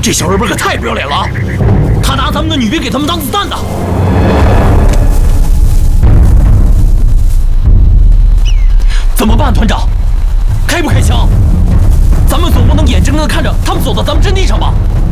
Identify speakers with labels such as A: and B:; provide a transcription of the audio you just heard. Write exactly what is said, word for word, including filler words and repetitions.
A: 这小日本可太不要脸了啊！他拿咱们的女兵给他们当子弹呢！怎么办，团长？开不开枪？咱们总不能眼睁睁的看着他们走到咱们阵地上吧？